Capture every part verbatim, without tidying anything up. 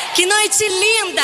Que noite linda!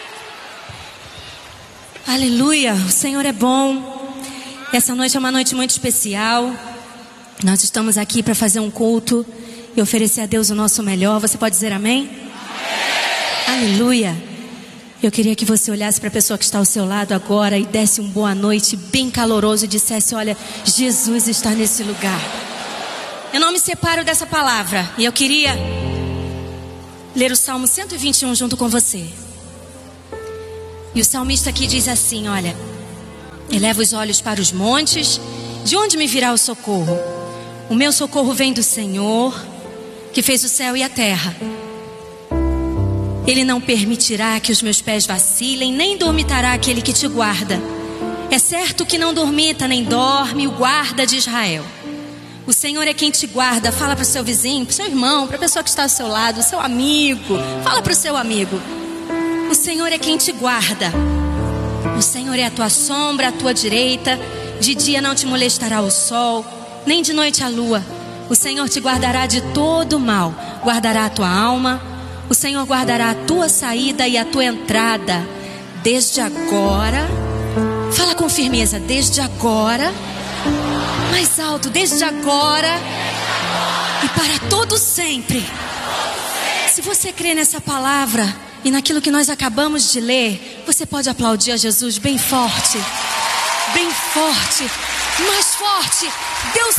Aleluia, o Senhor é bom. Essa noite é uma noite muito especial. Nós estamos aqui para fazer um culto e oferecer a Deus o nosso melhor. Você pode dizer amém? Amém. Aleluia. Eu queria que você olhasse para a pessoa que está ao seu lado agora e desse um boa noite bem caloroso e dissesse: olha, Jesus está nesse lugar. Eu não me separo dessa palavra e eu queria ler o Salmo cento e vinte e um junto com você. E o salmista aqui diz assim: olha, eleva os olhos para os montes, de onde me virá o socorro? O meu socorro vem do Senhor, que fez o céu e a terra. Ele não permitirá que os meus pés vacilem, nem dormitará aquele que te guarda. É certo que não dormita nem dorme o guarda de Israel. O Senhor é quem te guarda. Fala para o seu vizinho, para o seu irmão, para a pessoa que está ao seu lado, seu amigo. Fala para o seu amigo: o Senhor é quem te guarda. O Senhor é a tua sombra, a tua direita. De dia não te molestará o sol, nem de noite a lua. O Senhor te guardará de todo mal, guardará a tua alma. O Senhor guardará a tua saída e a tua entrada, desde agora. Fala com firmeza: desde agora. Mais alto: desde agora e para todo sempre. Se você crê nessa palavra e naquilo que nós acabamos de ler, você pode aplaudir a Jesus bem forte. Bem forte. Mais forte. Deus